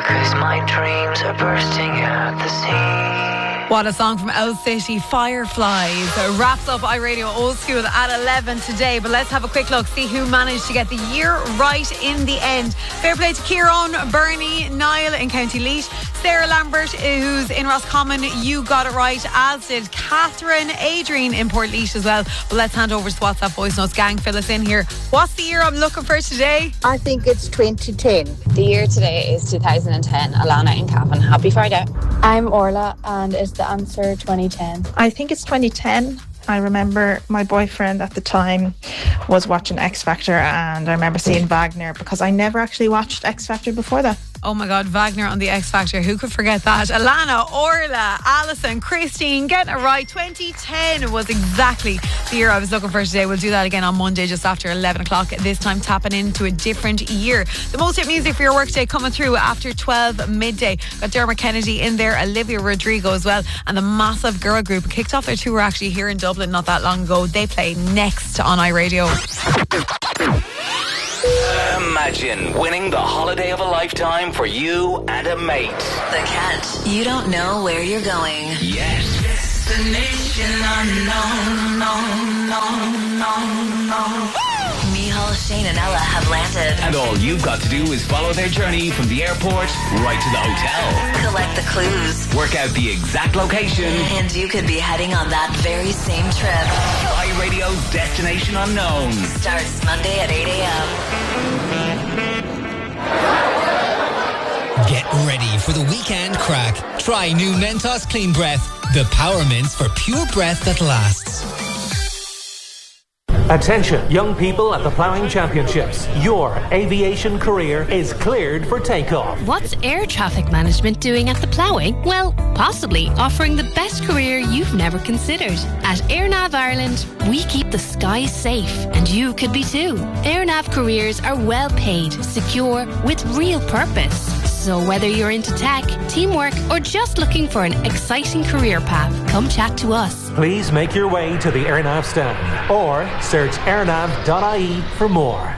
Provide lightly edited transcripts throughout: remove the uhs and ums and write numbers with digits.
'cause my dreams are bursting at the seams. What a song from Owl City, Fireflies. Wraps up iRadio Old School at 11 today. But let's have a quick look, see who managed to get the year right in the end. Fair play to Kieran, Bernie, Niall in County Leash, Sarah Lambert, who's in Roscommon, you got it right, as did Catherine, Adrian in Portlaoise as well. But let's hand over to WhatsApp voice notes. Gang, fill us in here. What's the year I'm looking for today? I think it's 2010. The year today is 2010. Alana in Cavan. Happy Friday. I'm Orla, and is the answer 2010? I think it's 2010. I remember my boyfriend at the time was watching X Factor, and I remember seeing Wagner because I never actually watched X Factor before that. Oh my God, Wagner on the X Factor. Who could forget that? Alana, Orla, Alison, Christine, getting it right. 2010 was exactly the year I was looking for today. We'll do that again on Monday just after 11 o'clock. This time tapping into a different year. The most hit music for your workday coming through after 12 midday. Got Dermot Kennedy in there, Olivia Rodrigo as well, and the Massive Girl Group kicked off their tour actually here in Dublin not that long ago. They play next on iRadio. Imagine winning the holiday of a lifetime for you and a mate. The catch. You don't know where you're going. Yes. Destination unknown, Micheál, Shane and Ella have landed. And all you've got to do is follow their journey from the airport right to the hotel. Collect the clues. Work out the exact location. And you could be heading on that very same trip. iRadio's Destination Unknown starts Monday at 8 a.m. Get ready for the weekend crack. Try new Mentos Clean Breath, the power mints for pure breath that lasts. Attention, young people at the Ploughing Championships. Your aviation career is cleared for takeoff. What's air traffic management doing at the Ploughing? Well, possibly offering the best career you've never considered. At AirNav Ireland, we keep the skies safe, and you could be too. AirNav careers are well paid, secure, with real purpose. So whether you're into tech, teamwork, or just looking for an exciting career path, come chat to us. Please make your way to the AirNav stand or search airnav.ie for more.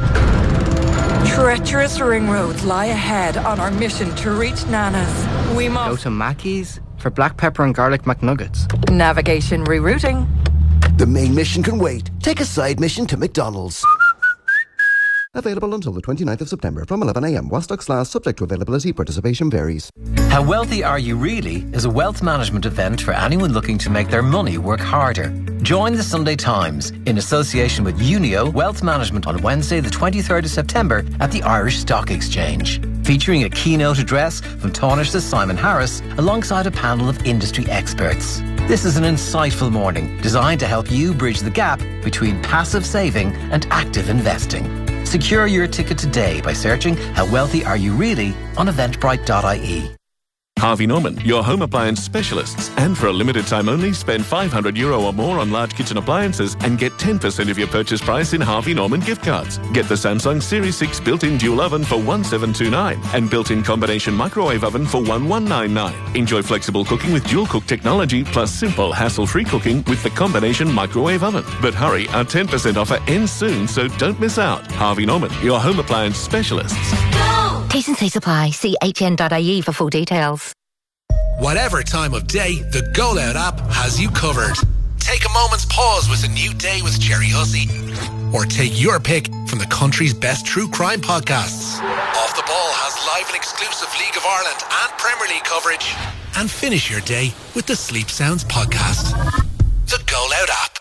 Treacherous ring roads lie ahead on our mission to reach Nana's. We must go to Mackey's for black pepper and garlic McNuggets. Navigation rerouting. The main mission can wait. Take a side mission to McDonald's. Available until the 29th of September from 11 a.m. While stocks last, subject to availability, participation varies. How Wealthy Are You Really is a wealth management event for anyone looking to make their money work harder. Join the Sunday Times in association with Unio Wealth Management on Wednesday the 23rd of September at the Irish Stock Exchange, featuring a keynote address from Taoiseach's Simon Harris alongside a panel of industry experts. This is an insightful morning designed to help you bridge the gap between passive saving and active investing. Secure your ticket today by searching How Wealthy Are You Really on eventbrite.ie. Harvey Norman, your home appliance specialists. And for a limited time only, spend €500 or more on large kitchen appliances and get 10% of your purchase price in Harvey Norman gift cards. Get the Samsung Series 6 built-in dual oven for $1,729 and built-in combination microwave oven for $1,199. Enjoy flexible cooking with dual cook technology plus simple hassle-free cooking with the combination microwave oven. But hurry, our 10% offer ends soon, so don't miss out. Harvey Norman, your home appliance specialists. T&C Supply. See hn.ie for full details. Whatever time of day, the Go Loud app has you covered. Take a moment's pause with a new day with Jerry Hussey. Or take your pick from the country's best true crime podcasts. Off the Ball has live and exclusive League of Ireland and Premier League coverage. And finish your day with the Sleep Sounds podcast. The Go Loud app.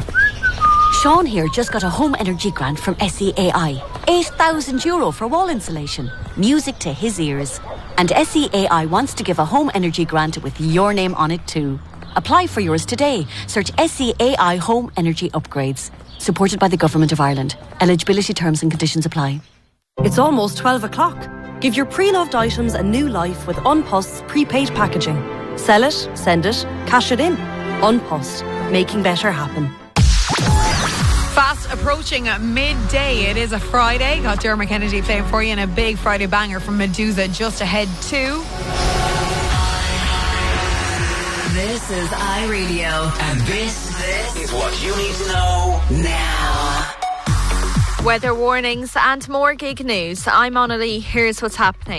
Sean here just got a home energy grant from SEAI. €8,000 for wall insulation. Music to his ears. And SEAI wants to give a home energy grant with your name on it too. Apply for yours today. Search SEAI Home Energy Upgrades. Supported by the Government of Ireland. Eligibility terms and conditions apply. It's almost 12 o'clock. Give your pre-loved items a new life with Unpost's prepaid packaging. Sell it, send it, cash it in. Unpost. Making better happen. Fast approaching midday. It is a Friday. Got Dermot Kennedy playing for you and a big Friday banger from Medusa just ahead too. This is iRadio. And this is what you need to know now. Weather warnings and more gig news. I'm Annalie. Here's what's happening.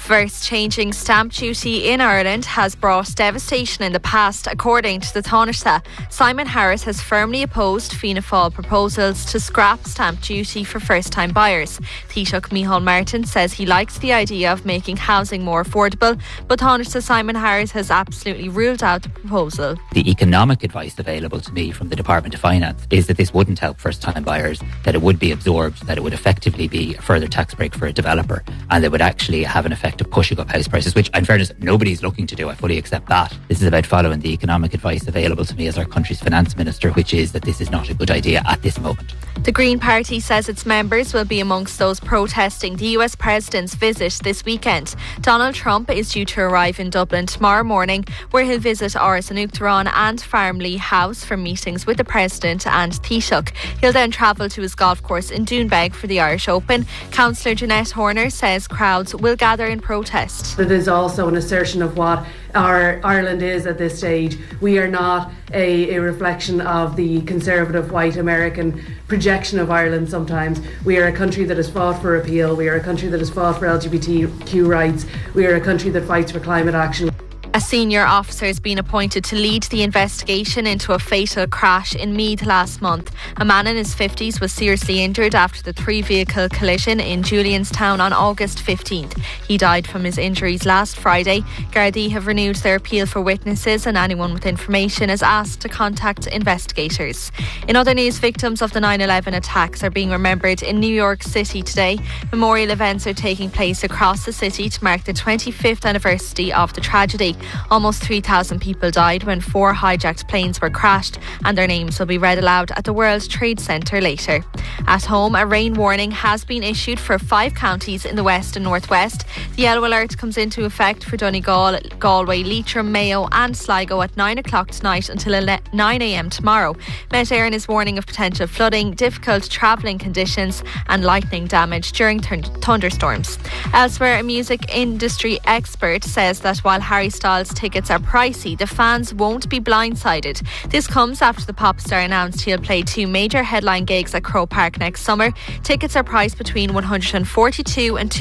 First, changing stamp duty in Ireland has brought devastation in the past, according to the Taoiseach. Simon Harris has firmly opposed Fianna Fáil proposals to scrap stamp duty for first-time buyers. Taoiseach Micheál Martin says he likes the idea of making housing more affordable, but Taoiseach Simon Harris has absolutely ruled out the proposal. The economic advice available to me from the Department of Finance is that this wouldn't help first-time buyers, that it would be absorbed, that it would effectively be a further tax break for a developer, and that would actually have an effect of pushing up house prices, which in fairness nobody's looking to do. I fully accept that. This is about following the economic advice available to me as our country's finance minister, which is that this is not a good idea at this moment. The Green Party says its members will be amongst those protesting the US President's visit this weekend. Donald Trump is due to arrive in Dublin tomorrow morning, where he'll visit Áras an Uachtaráin and Farmley House for meetings with the President and Taoiseach. He'll then travel to his golf course in Doonbeg for the Irish Open. Councillor Jeanette Horner says crowds will gather in protest. It is also an assertion of what our Ireland is at this stage. We are not a reflection of the conservative white American projection of Ireland sometimes. We are a country that has fought for repeal. We are a country that has fought for LGBTQ rights. We are a country that fights for climate action. A senior officer has been appointed to lead the investigation into a fatal crash in Meath last month. A man in his 50s was seriously injured after the three-vehicle collision in Julianstown on August 15th. He died from his injuries last Friday. Gardaí have renewed their appeal for witnesses, and anyone with information is asked to contact investigators. In other news, victims of the 9/11 attacks are being remembered in New York City today. Memorial events are taking place across the city to mark the 25th anniversary of the tragedy. Almost 3,000 people died when 4 hijacked planes were crashed, and their names will be read aloud at the World Trade Centre later. At home, a rain warning has been issued for 5 counties in the west and northwest. The yellow alert comes into effect for Donegal, Galway, Leitrim, Mayo and Sligo at 9 o'clock tonight until 9 a.m. tomorrow. Met Éireann is warning of potential flooding, difficult travelling conditions and lightning damage during thunderstorms. Elsewhere, a music industry expert says that while Harry Styles tickets are pricey, the fans won't be blindsided. This comes after the pop star announced he'll play 2 major headline gigs at Croke Park next summer. Tickets are priced between €142 and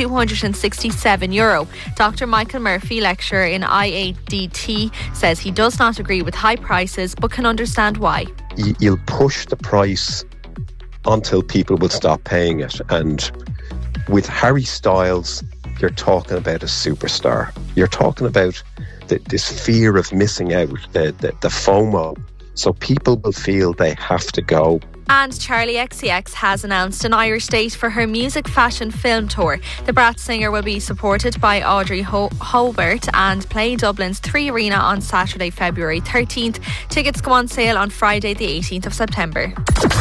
€267. Dr. Michael Murphy, lecturer in IADT, says he does not agree with high prices but can understand why. You'll push the price until people will stop paying it, and with Harry Styles you're talking about a superstar. You're talking about this fear of missing out, the FOMO. So people will feel they have to go. And Charlie XCX has announced an Irish date for her music, fashion, film tour. The Brat singer will be supported by Audrey Hobart and play Dublin's 3 Arena on Saturday, February 13th. Tickets go on sale on Friday, the 18th of September.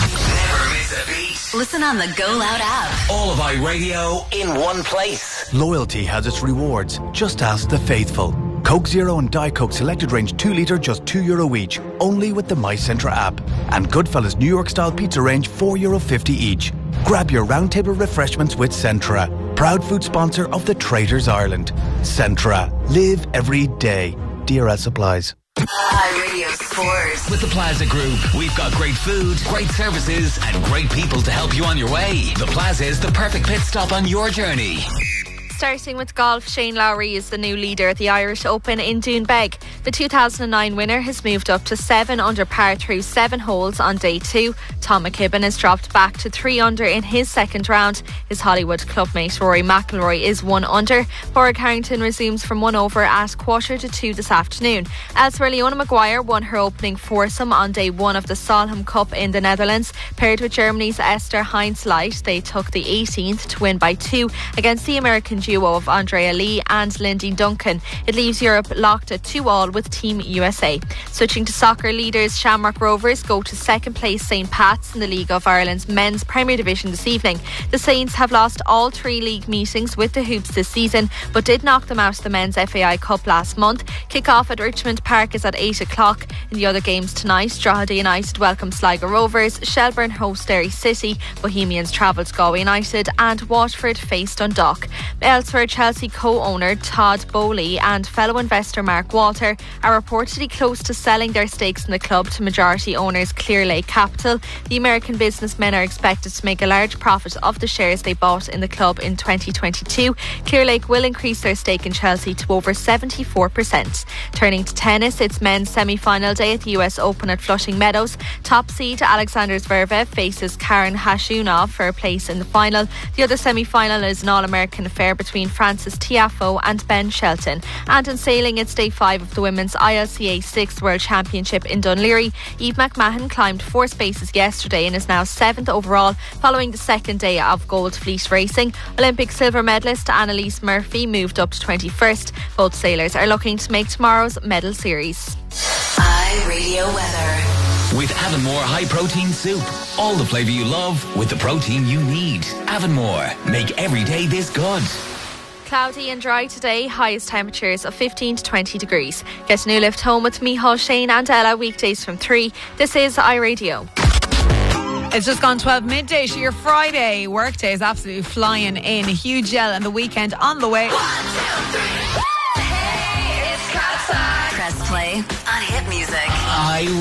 Listen on the Go Loud app. All of iRadio in one place. Loyalty has its rewards. Just ask the faithful. Coke Zero and Diet Coke Selected Range 2 litre just €2 each, only with the MyCentra app. And Goodfellas New York Style Pizza Range €4.50 each. Grab your roundtable refreshments with Centra, proud food sponsor of the Traitors Ireland. Centra, live every day. DRL supplies. iRadio Sport. With the Plaza Group, we've got great food, great services and great people to help you on your way. The Plaza is the perfect pit stop on your journey. Starting with golf, Shane Lowry is the new leader at the Irish Open in Doonbeg. The 2009 winner has moved up to 7 under par through 7 holes on day 2. Tom McKibben has dropped back to 3 under in his second round. His Hollywood clubmate Rory McIlroy is 1 under. Borg Harrington resumes from 1 over at 1:45 this afternoon. Elsewhere, Leona Maguire won her opening foursome on day 1 of the Solheim Cup in the Netherlands. Paired with Germany's Esther Heinz-Light, they took the 18th to win by 2 against the American duo of Andrea Lee and Lindy Duncan. It leaves Europe locked at 2-2 with Team USA. Switching to soccer, leaders Shamrock Rovers go to second place St Pat's in the League of Ireland's Men's Premier Division this evening. The Saints have lost all 3 league meetings with the Hoops this season, but did knock them out of the Men's FAI Cup last month. Kick-off at Richmond Park is at 8 o'clock. In the other games tonight, Drogheda United welcome Sligo Rovers, Shelbourne host Derry City, Bohemians travel to Galway United and Waterford face Dundalk. elsewhere, Chelsea co-owner Todd Bowley and fellow investor Mark Walter are reportedly close to selling their stakes in the club to majority owners Clearlake Capital. The American businessmen are expected to make a large profit of the shares they bought in the club in 2022. Clearlake will increase their stake in Chelsea to over 74%. Turning to tennis, it's men's semi-final day at the US Open at Flushing Meadows. Top seed Alexander Zverev faces Karen Khachanov for a place in the final. The other semi-final is an All-American affair between Francis Tiafoe and Ben Shelton. And in sailing, it's day 5 of the women's ILCA 6th World Championship in Dunleary. Eve McMahon climbed 4 spaces yesterday and is now 7th overall following the second day of Gold Fleece racing. Olympic silver medalist Annalise Murphy moved up to 21st. Both sailors are looking to make tomorrow's medal series. iRadio weather. With Avonmore High Protein Soup. All the flavour you love with the protein you need. Avonmore. Make every day this good. Cloudy and dry today, highest temperatures of 15 to 20 degrees. Get a new lift home with Micheál, Shane and Ella weekdays from 3. This is iRadio. It's just gone 12 midday, so your Friday workday is absolutely flying in. Huge yell and the weekend on the way. 1, 2, 3. Hey, it's Casa. Press play on Hit Music.